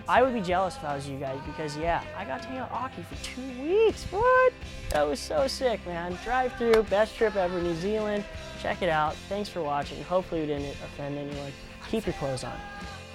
I would be jealous if I was you guys because, yeah, I got to hang out with Aki for 2 weeks. What? That was so sick, man. Drive through, best trip ever, New Zealand. Check it out. Thanks for watching. Hopefully we didn't offend anyone. Keep your clothes on.